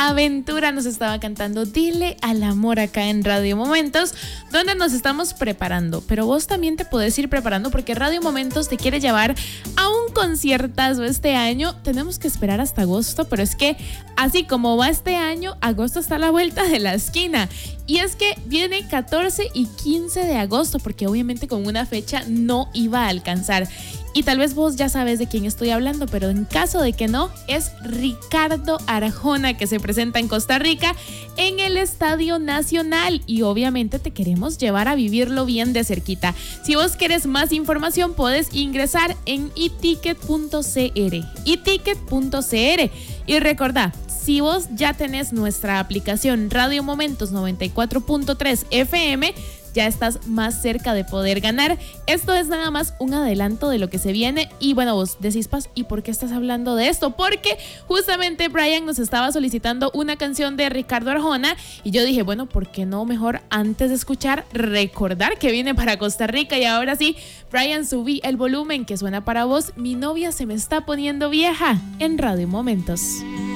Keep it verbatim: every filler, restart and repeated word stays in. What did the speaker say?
Aventura nos estaba cantando Dile al amor acá en Radio Momentos, donde nos estamos preparando. Pero vos también te podés ir preparando porque Radio Momentos te quiere llevar a un conciertazo este año. Tenemos que esperar hasta agosto, pero es que así como va este año, agosto está a la vuelta de la esquina. Y es que viene catorce y quince de agosto, porque obviamente con una fecha no iba a alcanzar. Y tal vez vos ya sabes de quién estoy hablando, pero en caso de que no, es Ricardo Arjona, que se presenta en Costa Rica en el Estadio Nacional. Y obviamente te queremos llevar a vivirlo bien de cerquita. Si vos querés más información, puedes ingresar en i ticket punto c r. i ticket punto c r. Y recordá, si vos ya tenés nuestra aplicación Radio Momentos noventa y cuatro punto tres F M, ya estás más cerca de poder ganar. Esto es nada más un adelanto de lo que se viene. Y bueno, vos decís, Paz, ¿y por qué estás hablando de esto? Porque justamente Brian nos estaba solicitando una canción de Ricardo Arjona y yo dije, bueno, ¿por qué no mejor antes de escuchar recordar que viene para Costa Rica? Y ahora sí, Brian, subí el volumen que suena para vos. Mi novia se me está poniendo vieja en Radio Momentos.